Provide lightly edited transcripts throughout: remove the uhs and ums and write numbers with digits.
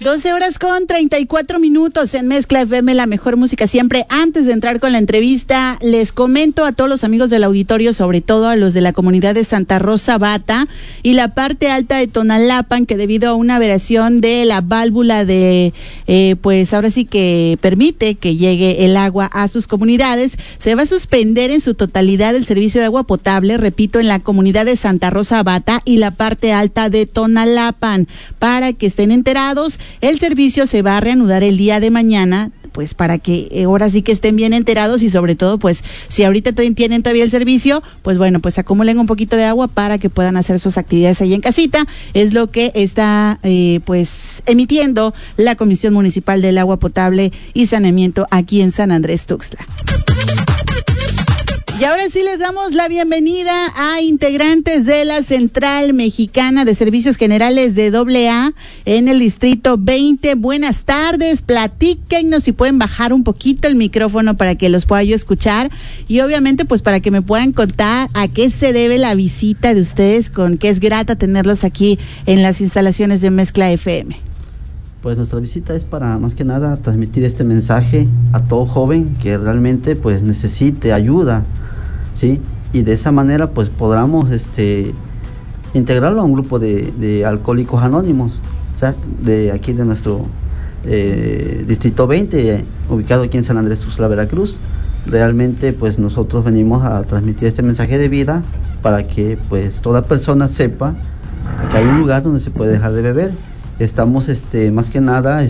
12:34 en Mezcla FM, la mejor música siempre. Antes de entrar con la entrevista, les comento a todos los amigos del auditorio, sobre todo a los de la comunidad de Santa Rosa Bata y la parte alta de Tonalapan, que debido a una aberración de la válvula de, pues ahora sí que permite que llegue el agua a sus comunidades, se va a suspender en su totalidad el servicio de agua potable, repito, en la comunidad de Santa Rosa Bata y la parte alta de Tonalapan. Para que estén enterados, el servicio se va a reanudar el día de mañana, pues para que ahora sí que estén bien enterados y sobre todo, pues si ahorita tienen todavía el servicio, pues bueno, pues acumulen un poquito de agua para que puedan hacer sus actividades ahí en casita. Es lo que está pues emitiendo la Comisión Municipal del Agua Potable y Saneamiento aquí en San Andrés Tuxtla. Y ahora sí les damos la bienvenida a integrantes de la Central Mexicana de Servicios Generales de AA en el Distrito 20. Buenas tardes, platíquennos si pueden bajar un poquito el micrófono para que los pueda yo escuchar y obviamente pues para que me puedan contar a qué se debe la visita de ustedes, con que es grata tenerlos aquí en las instalaciones de Mezcla FM. Pues nuestra visita es para más que nada transmitir este mensaje a todo joven que realmente pues necesite ayuda, ¿sí? Y de esa manera pues podamos integrarlo a un grupo de alcohólicos anónimos, o sea, de aquí de nuestro Distrito 20, ubicado aquí en San Andrés Tuxtla, Veracruz. Realmente pues nosotros venimos a transmitir este mensaje de vida para que pues toda persona sepa que hay un lugar donde se puede dejar de beber. Estamos más que nada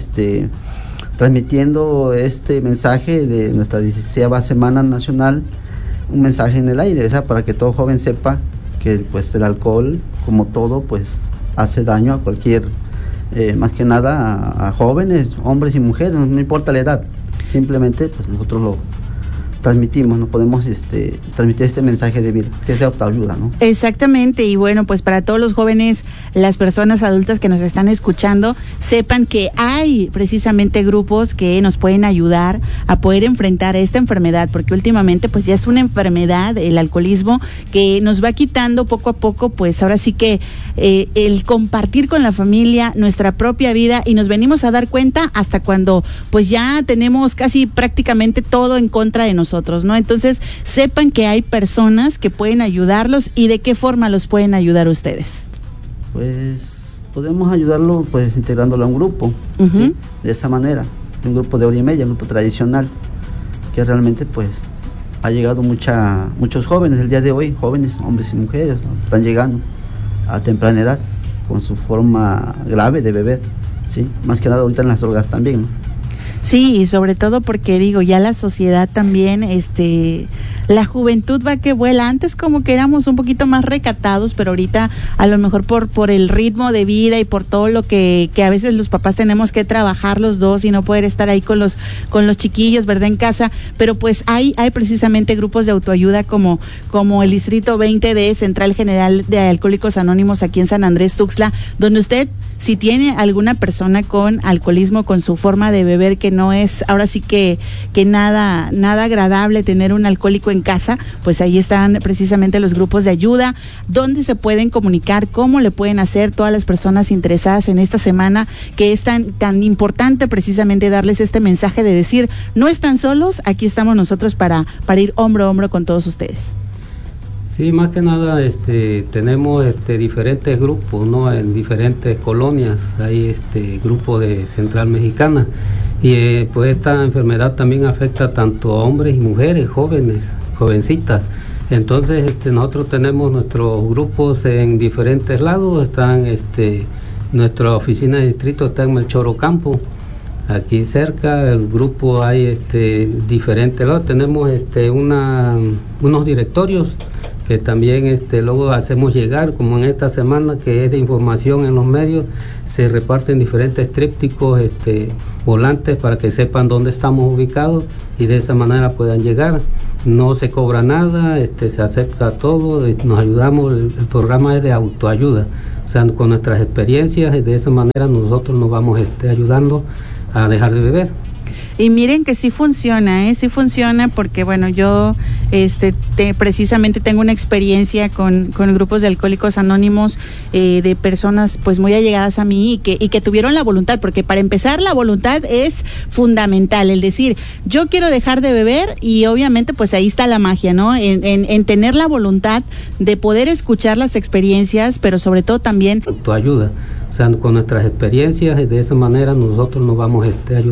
transmitiendo este mensaje de nuestra 16ª Semana Nacional, un mensaje en el aire, o sea, para que todo joven sepa que pues el alcohol, como todo, pues hace daño a cualquier, más que nada a jóvenes, hombres y mujeres, no importa la edad, simplemente pues nosotros lo transmitimos, no podemos transmitir este mensaje de vida, que es de autoayuda, ¿no? Exactamente, y bueno, pues para todos los jóvenes, las personas adultas que nos están escuchando, sepan que hay precisamente grupos que nos pueden ayudar a poder enfrentar esta enfermedad, porque últimamente pues ya es una enfermedad, el alcoholismo, que nos va quitando poco a poco, pues ahora sí que el compartir con la familia nuestra propia vida, y nos venimos a dar cuenta hasta cuando pues ya tenemos casi prácticamente todo en contra de nosotros, ¿no? Entonces, sepan que hay personas que pueden ayudarlos. ¿Y de qué forma los pueden ayudar ustedes? Pues podemos ayudarlo pues integrándolo a un grupo, uh-huh. ¿sí? De esa manera, un grupo de hora y media, un grupo tradicional, que realmente pues ha llegado muchos jóvenes el día de hoy, jóvenes, hombres y mujeres, ¿no? Están llegando a temprana edad con su forma grave de beber, ¿sí? Más que nada ahorita en las drogas también, ¿no? Sí, y sobre todo porque digo, ya la sociedad también, la juventud va que vuela. Antes como que éramos un poquito más recatados, pero ahorita a lo mejor por el ritmo de vida y por todo lo que a veces los papás tenemos que trabajar los dos y no poder estar ahí con los chiquillos, ¿verdad? En casa, pero pues hay precisamente grupos de autoayuda como el Distrito 20 de Central General de Alcohólicos Anónimos aquí en San Andrés Tuxtla, donde usted, si tiene alguna persona con alcoholismo, con su forma de beber que no es, ahora sí que nada agradable tener un alcohólico en casa, pues ahí están precisamente los grupos de ayuda, donde se pueden comunicar, cómo le pueden hacer todas las personas interesadas en esta semana, que es tan importante precisamente darles este mensaje de decir, no están solos, aquí estamos nosotros para ir hombro a hombro con todos ustedes. Sí, más que nada tenemos diferentes grupos, ¿no? En diferentes colonias hay grupo de Central Mexicana y pues esta enfermedad también afecta tanto a hombres y mujeres, jóvenes, jovencitas. Entonces nosotros tenemos nuestros grupos en diferentes lados, están nuestra oficina de distrito está en Melchor Ocampo, aquí cerca. El grupo hay diferentes lados, tenemos unos directorios que también luego hacemos llegar, como en esta semana que es de información en los medios, se reparten diferentes trípticos, volantes para que sepan dónde estamos ubicados y de esa manera puedan llegar. No se cobra nada, se acepta todo, nos ayudamos, el programa es de autoayuda, o sea, con nuestras experiencias y de esa manera nosotros nos vamos ayudando a dejar de beber. Y miren que sí funciona, sí funciona, porque bueno, yo precisamente tengo una experiencia con grupos de alcohólicos anónimos, de personas pues muy allegadas a mí y que tuvieron la voluntad, porque para empezar la voluntad es fundamental, el decir, yo quiero dejar de beber, y obviamente pues ahí está la magia, ¿no? En tener la voluntad de poder escuchar las experiencias, pero sobre todo también tu ayuda, o sea, con nuestras experiencias, de esa manera nosotros nos vamos ayudando.